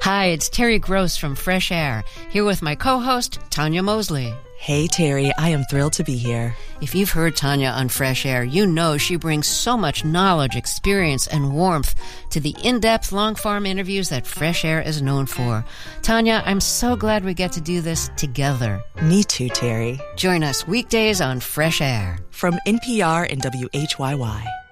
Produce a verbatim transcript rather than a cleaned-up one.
Hi, it's Terry Gross from Fresh Air, here with my co-host, Tanya Mosley. Hey, Terry, I am thrilled to be here. If you've heard Tanya on Fresh Air, you know she brings so much knowledge, experience, and warmth to the in-depth long-form interviews that Fresh Air is known for. Tanya, I'm so glad we get to do this together. Me too, Terry. Join us weekdays on Fresh Air. From N P R and W H Y Y.